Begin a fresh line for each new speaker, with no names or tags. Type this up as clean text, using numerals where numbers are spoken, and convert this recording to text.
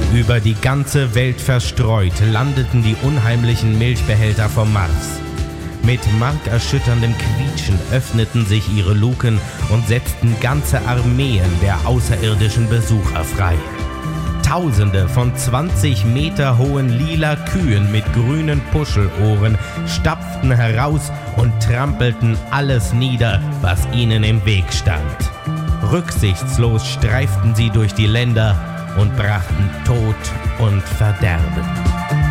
Über die ganze Welt verstreut landeten die unheimlichen Milchbehälter vom Mars. Mit markerschütterndem Quietschen öffneten sich ihre Luken und setzten ganze Armeen der außerirdischen Besucher frei. Tausende von 20 Meter hohen lila Kühen mit grünen Puschelohren stapften heraus und trampelten alles nieder, was ihnen im Weg stand. Rücksichtslos streiften sie durch die Länder und brachten Tod und Verderben.